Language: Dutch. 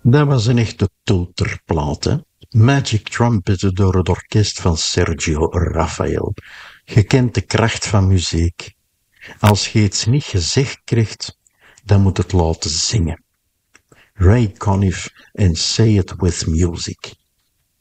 Dat was een echte toeterplaat, hè? Magic Trumpet door het orkest van Sergio Rafael. Je kent de kracht van muziek. Als je iets niet gezegd krijgt, dan moet het laten zingen. Ray Conniff en Say It With Music.